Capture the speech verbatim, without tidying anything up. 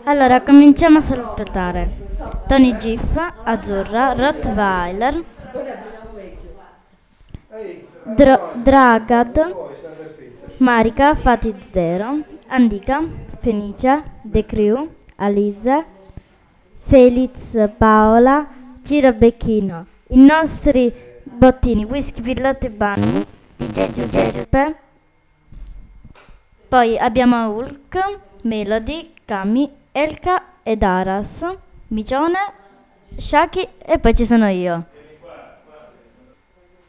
Allora, cominciamo a salutare Tony Giff, Azzurra, Rottweiler, Dro- Dragad, Marica, Fati Zero, Andika, Fenicia, The Crew, Alice, Felix, Paola, Ciro Becchino, i nostri bottini, Whisky, Pillotte e Bunny, D J Giuseppe, poi abbiamo Hulk, Melody, Cami, Elka ed Aras, Micione, Shaki e poi ci sono io.